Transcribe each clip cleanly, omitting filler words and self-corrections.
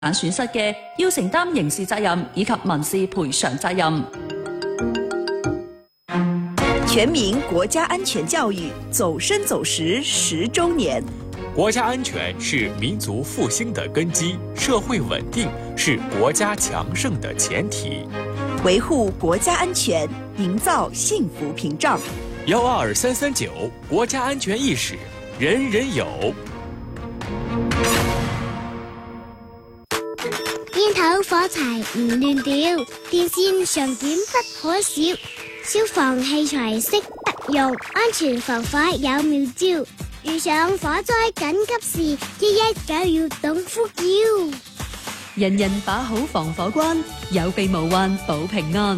損失嘅，要承擔刑事責任以及民事賠償責任。 全民國家安全教育走深走實10週年。 國家安全是民族復興的根基，社會穩定是國家強盛的前提。 維護國家安全，營造幸福屏障。 12339，國家安全意識，人人有。 煙頭火柴唔亂掉，電線上短不可少，消防器材識得用，安全防火有妙招。遇上火災緊急事，119要懂呼叫。 人人把好防火關，有備無患保平安。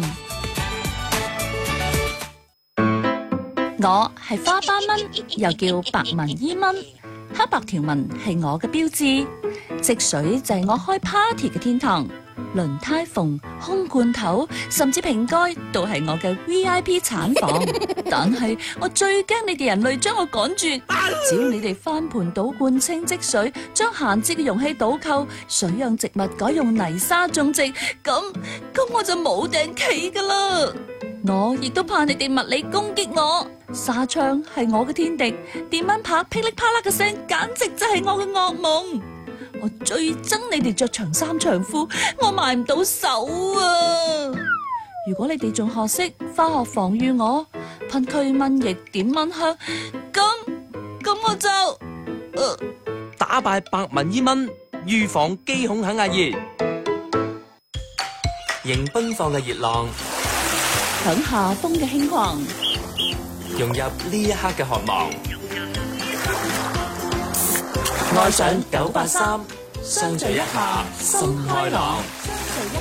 我係花斑蚊，又叫白紋伊蚊，黑白條紋係我嘅標誌。積水就係我開 party 嘅天堂，輪胎縫、空罐頭，甚至瓶蓋都係我嘅 VIP 產房。但係我最驚你哋人類將我趕絕。只要你哋翻盤倒罐清積水，將閒置嘅容器倒扣，水養植物改用泥沙種植，咁我就冇頂企噶啦。我亦都怕你哋物理攻擊我，紗窗係我嘅天敵，電蚊拍噼里啪啦嘅聲，簡直就係我嘅噩夢。我最憎你哋着長衫長褲，我埋唔到手啊！如果你哋仲學識化學防禦我，噴驅蚊液、點蚊香，咁我就打敗白紋伊蚊，預防機孔肯壓熱，迎奔放嘅熱浪， 響夏風嘅輕狂， 融入呢一刻嘅渴望。 愛上983，相聚一下心開朗。